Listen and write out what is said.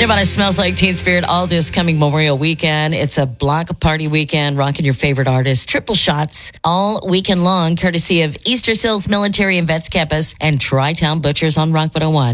Nirvana Smells Like Teen Spirit all this coming Memorial Weekend. It's a block party weekend, rocking your favorite artists. Triple shots all weekend long, courtesy of Easter Seals Military and Vets Campus and Tri-Town Butchers on Rock 101.